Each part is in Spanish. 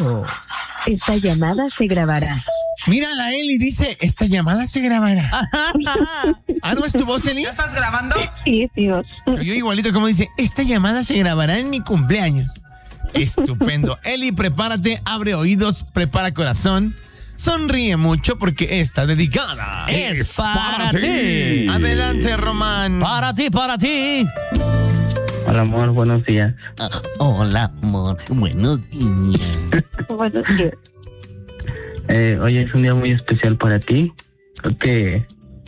Claro. Esta llamada se grabará. Mira, la Eli dice, esta llamada se grabará. ¿Ah, no es tu voz, Eli? ¿Ya estás grabando? Sí, Dios. Yo igualito como dice, esta llamada se grabará en mi cumpleaños. Estupendo. Eli, prepárate, abre oídos, prepara corazón. Sonríe mucho porque está dedicada. Es para ti. Adelante, Román. Para ti. Hola, amor, buenos días. Hola, amor. Buenos días. Buenos días. Hoy es un día muy especial para ti. Creo que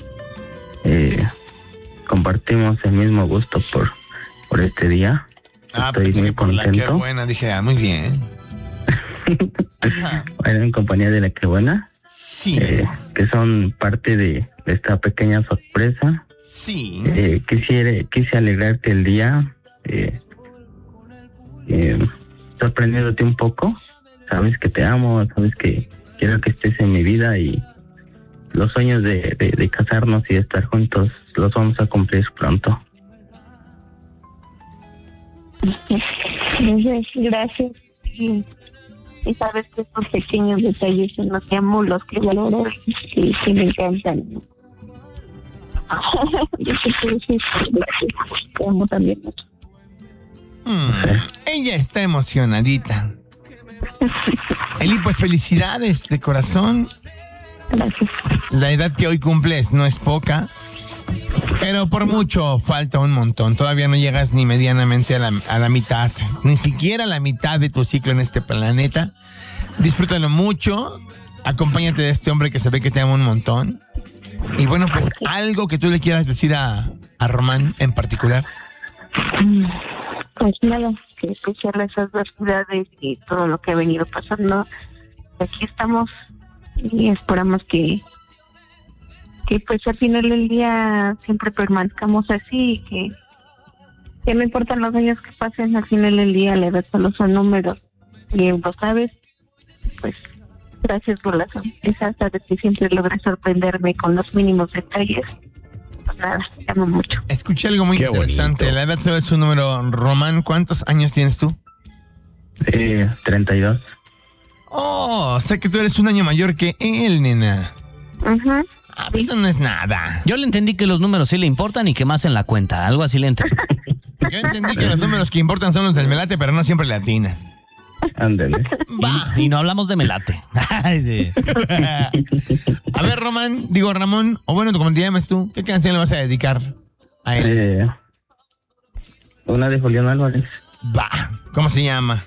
compartimos el mismo gusto por este día. Estoy pensé muy que por la que contento. buena. Dije, muy bien. Bueno, en compañía de la que buena, Sí, que son parte de esta pequeña sorpresa. sí. Quise alegrarte el día, sorprendiéndote un poco. Sabes que te amo, sabes que quiero que estés en mi vida y los sueños de casarnos y de estar juntos los vamos a cumplir pronto. Gracias. Y sabes que estos pequeños detalles son los que amo, los que valoro y que me encantan. Yo sé que sí, gracias. Te amo también mucho. Ella está emocionadita. Eli, pues felicidades de corazón. Gracias. La edad que hoy cumples no es poca, pero por mucho falta un montón. Todavía no llegas ni medianamente a la mitad, ni siquiera a la mitad de tu ciclo en este planeta. Disfrútalo mucho, acompáñate de este hombre que se ve que te ama un montón. Y bueno, pues algo que tú le quieras decir a Román en particular. Pues nada, que escuchar las adversidades y todo lo que ha venido pasando. Aquí estamos y esperamos que pues al final del día siempre permanezcamos así y que no importan los años que pasen, al final del día la edad solo son números y lo sabes. Pues gracias por la sorpresa, sabes que siempre logras sorprenderme con los mínimos detalles. Pues nada, te amo mucho. Escuché algo muy interesante. bonito. La edad solo es un número. Román, ¿cuántos años tienes tú? 32. Oh, o sea que tú eres un año mayor que él, nena. Ajá. Ah, pues eso no es nada. Yo le entendí que los números sí le importan y que más en la cuenta. Algo así le entendí. Yo entendí que los números que importan son los del melate, pero no siempre le atinas. Ándale. Va. Y no hablamos de melate. Ay, sí. A ver, Ramón, o bueno, como te llamas tú, ¿qué canción le vas a dedicar a él? Una de Julián Álvarez. Va. ¿Cómo se llama?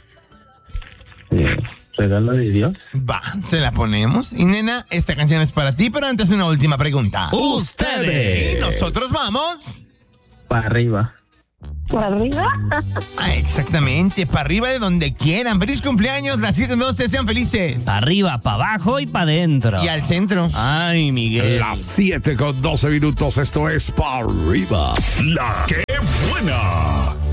Regalo de Dios. Va, se la ponemos. Y nena, esta canción es para ti, pero antes una última pregunta. Ustedes. Y nosotros vamos. Para arriba. ¿Por arriba? Ah, exactamente, para arriba de donde quieran. Feliz cumpleaños, las 7:12, sean felices. Pa' arriba, para abajo y para adentro. Y al centro. Ay, Miguel. Las 7:12. Esto es para arriba. La que buena.